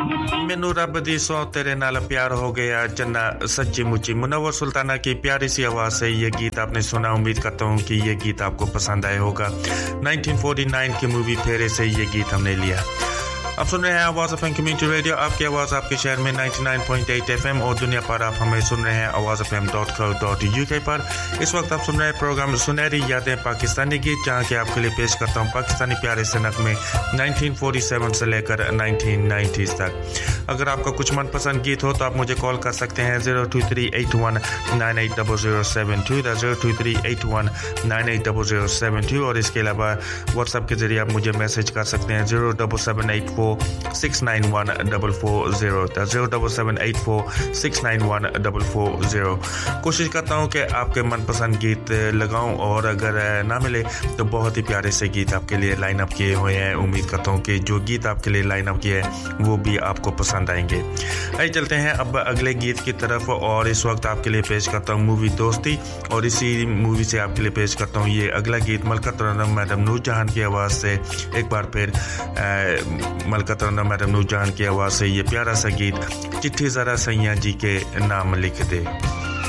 मैनू रब दी सौ तेरे नाल प्यार हो गया चन्ना सच्ची मुच्ची। मुनव्वर सुल्ताना की प्यारी सी आवाज़ से ये गीत आपने सुना। उम्मीद करता हूँ कि ये गीत आपको पसंद आया होगा। 1949 की मूवी फेरे से ये गीत हमने लिया। आप सुन रहे हैं आवाज़ एफएम कम्युनिटी रेडियो, आपकी आवाज़ आपके शहर में 99.8 एफएम और दुनिया पर आप हमें सुन रहे हैं awazfm.co.uk पर। इस वक्त आप सुन रहे हैं प्रोग्राम सुनहरी यादें पाकिस्तानी गीत, जहाँ के आपके लिए पेश करता हूँ पाकिस्तानी प्यारे से नगमे 1947 से लेकर 1990s तक। अगर आपका कुछ मनपसंद गीत हो तो आप मुझे कॉल कर सकते हैं 02381980072 02381980072 और इसके अलावा व्हाट्सएप के जरिए आप मुझे मैसेज कर सकते हैं 07784691440 कोशिश करता हूं कि आपके मनपसंद गीत लगाऊं और अगर ना मिले तो बहुत ही प्यारे से गीत आपके लिए लाइन अप किए हुए हैं। उम्मीद करता हूं कि जो गीत आपके लिए लाइन अप किए हैं वो भी आपको पसंद आएंगे। आइए चलते हैं अब अगले गीत की तरफ और इस वक्त आपके लिए पेश करता हूं मूवी दोस्ती और इसी मूवी से आपके लिए पेश करता हूं ये अगला गीत मलका तरन्नुम मैडम नूरजहां की आवाज़ से। एक बार फिर मलका तरन्नुम मैडम नूरजहां की आवाज़ से ये प्यारा सा गीत चिट्ठी ज़रा सैया जी के नाम लिख दे।